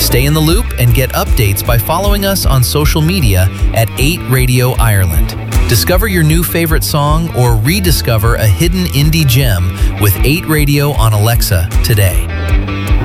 Stay in the loop and get updates by following us on social media at 8 Radio Ireland. Discover your new favorite song or rediscover a hidden indie gem with 8 Radio on Alexa today.